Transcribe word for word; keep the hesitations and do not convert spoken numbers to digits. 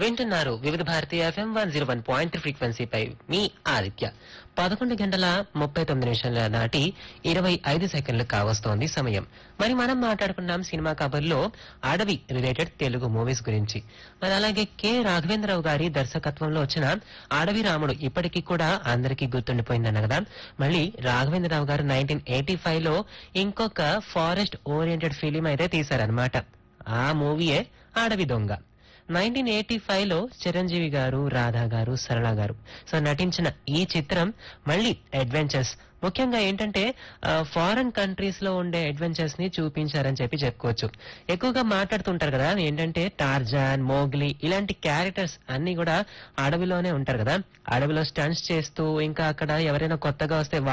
వింటున్నారు వివిధ భారతీయ FM one zero one point ఫ్రీక్వెన్సీపై మీ ఆదిత్య. పదకొండు గంటల ముప్పై తొమ్మిది నిమిషాల దాటి ఇరవై ఐదు సెకండ్లు కావస్తోంది సమయం. మరి మనం మాట్లాడుకున్నాం సినిమా కబర్లో అడవి రిలేటెడ్ తెలుగు మూవీస్ గురించి. మరి అలాగే కె రాఘవేంద్రరావు గారి దర్శకత్వంలో వచ్చిన అడవి రాముడు ఇప్పటికీ కూడా అందరికీ గుర్తుండిపోయిందన్న కదా. మళ్ళీ రాఘవేంద్రరావు గారు నైన్టీన్ ఎయిటీ ఫైవ్ లో ఇంకొక ఫారెస్ట్ ఓరియంటెడ్ ఫిలిం అయితే తీశారనమాట. ఆ మూవీయే అడవి దొంగ. నైన్టీన్ ఎయిటీ ఫైవ్ లో చిరంజీవి గారు, రాధా గారు, సరళ గారు సో నటించిన ఈ చిత్రం మళ్ళీ అడ్వెంచర్స్, ముఖ్యంగా ఏంటంటే ఫారెన్ కంట్రీస్ లో ఉండే అడ్వెంచర్స్ ని చూపించారని చెప్పి చెప్పుకోవచ్చు. ఎక్కువగా మాట్లాడుతుంటారు కదా ఏంటంటే టార్జాన్, మోగ్లీ ఇలాంటి క్యారెక్టర్స్ అన్ని కూడా అడవిలోనే ఉంటారు కదా. అడవిలో స్టంట్స్ చేస్తూ ఇంకా అక్కడ ఎవరైనా కొత్తగా వస్తే